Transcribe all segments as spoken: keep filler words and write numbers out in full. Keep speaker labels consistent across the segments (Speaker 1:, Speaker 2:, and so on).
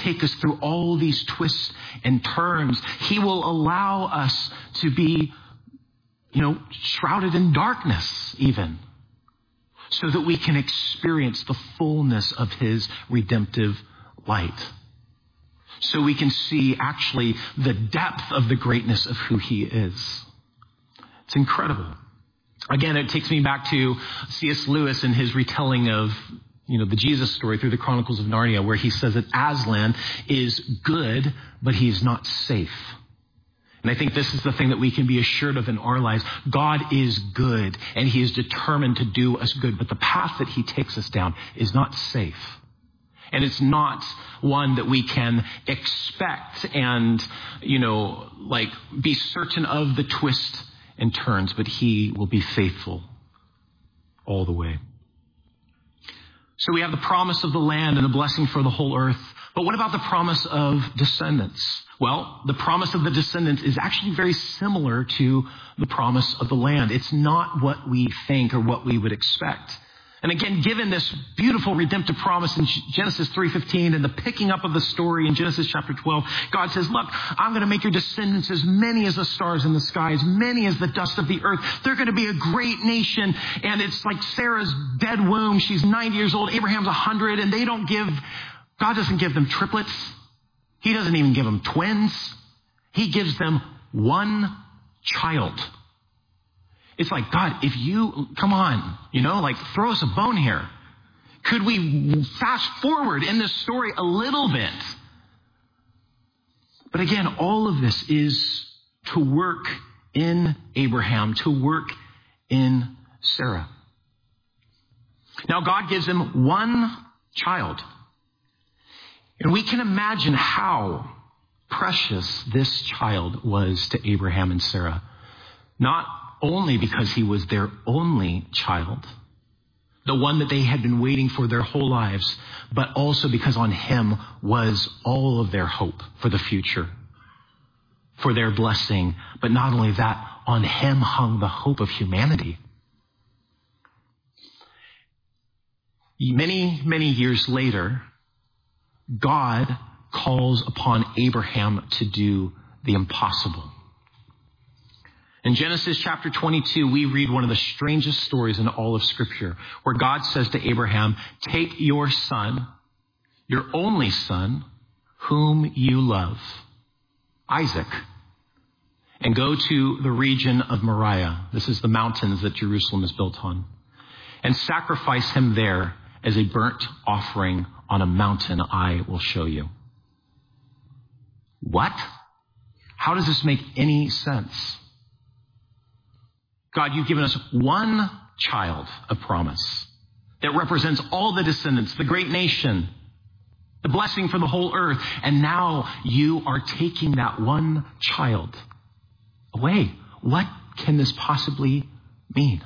Speaker 1: take us through all these twists and turns. He will allow us to be, you know, shrouded in darkness even, so that we can experience the fullness of his redemptive light. So we can see actually the depth of the greatness of who he is. It's incredible. Again, it takes me back to C S Lewis and his retelling of, you know, the Jesus story through the Chronicles of Narnia, where he says that Aslan is good, but he's not safe. And I think this is the thing that we can be assured of in our lives. God is good, and he is determined to do us good, but the path that he takes us down is not safe. And it's not one that we can expect and, you know, like be certain of the twists and turns, but he will be faithful all the way. So we have the promise of the land and the blessing for the whole earth. But what about the promise of descendants? Well, the promise of the descendants is actually very similar to the promise of the land. It's not what we think or what we would expect. And again, given this beautiful redemptive promise in Genesis three fifteen and the picking up of the story in Genesis chapter twelve, God says, look, I'm going to make your descendants as many as the stars in the sky, as many as the dust of the earth. They're going to be a great nation. And it's like Sarah's dead womb. She's ninety years old. Abraham's one hundred. And they don't give, God doesn't give them triplets. He doesn't even give them twins. He gives them one child. It's like, God, if you, come on, you know, like throw us a bone here. Could we fast forward in this story a little bit? But again, all of this is to work in Abraham, to work in Sarah. Now, God gives him one child. And we can imagine how precious this child was to Abraham and Sarah. Not only because he was their only child, the one that they had been waiting for their whole lives, but also because on him was all of their hope for the future, for their blessing. But not only that, on him hung the hope of humanity. Many, many years later, God calls upon Abraham to do the impossible. In Genesis chapter twenty-two, we read one of the strangest stories in all of Scripture, where God says to Abraham, take your son, your only son, whom you love, Isaac, and go to the region of Moriah. This is the mountains that Jerusalem is built on, and sacrifice him there as a burnt offering on a mountain I will show you. What? How does this make any sense? God, you've given us one child of promise that represents all the descendants, the great nation, the blessing for the whole earth. And now you are taking that one child away. What can this possibly mean?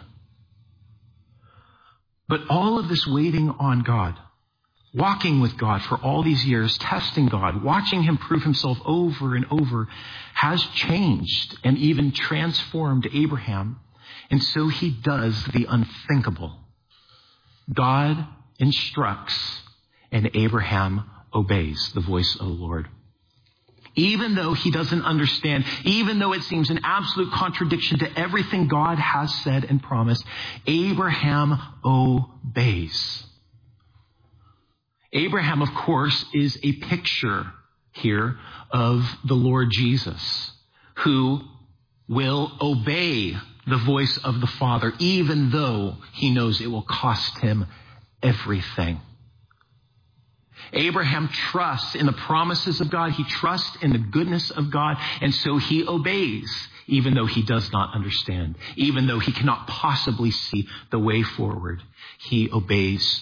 Speaker 1: But all of this waiting on God, walking with God for all these years, testing God, watching him prove himself over and over, has changed and even transformed Abraham. And so he does the unthinkable. God instructs, and Abraham obeys the voice of the Lord. Even though he doesn't understand, even though it seems an absolute contradiction to everything God has said and promised, Abraham obeys. Abraham, of course, is a picture here of the Lord Jesus, who will obey the voice of the Father, even though he knows it will cost him everything. Abraham trusts in the promises of God. He trusts in the goodness of God. And so he obeys, even though he does not understand, even though he cannot possibly see the way forward. He obeys